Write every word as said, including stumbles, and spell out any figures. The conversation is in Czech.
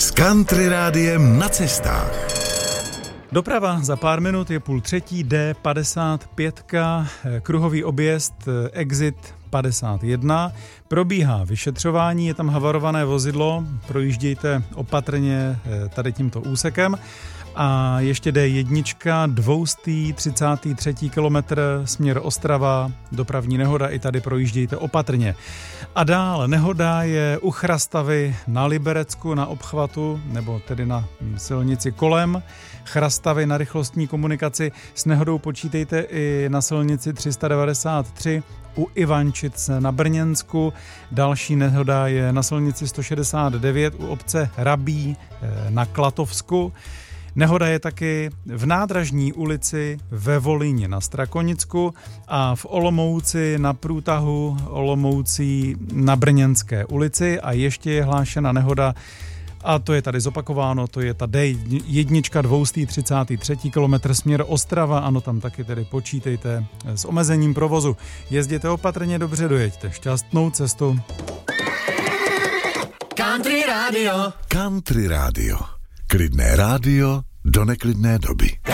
S Country Rádiem na cestách. Doprava za pár minut je půl třetí, D padesát pět, kruhový objezd, exit padesát jedna. Probíhá vyšetřování, je tam havarované vozidlo, projíždějte opatrně tady tímto úsekem. A ještě D jedna, dvoustý třicátý třetí kilometr, směr Ostrava, dopravní nehoda, i tady projíždějte opatrně. A dál nehoda je u Chrastavy na Liberecku na obchvatu, nebo tedy na silnici kolem Chrastavy na rychlostní komunikaci. S nehodou počítejte i na silnici tři sta devadesát tři u Ivančic na Brněnsku. Další nehoda je na silnici sto šedesát devět u obce Rabí na Klatovsku. Nehoda je taky v Nádražní ulici ve Volíně na Strakonicku a v Olomouci na průtahu Olomoucí na Brněnské ulici a ještě je hlášena nehoda, a to je tady zopakováno, to je ta D jedna, dvoustý třicátý třetí kilometr směr Ostrava, ano, tam taky tedy počítejte s omezením provozu. Jezděte opatrně, dobře dojeďte, šťastnou cestu. Country Radio. Country Radio. Klidné rádio do neklidné doby.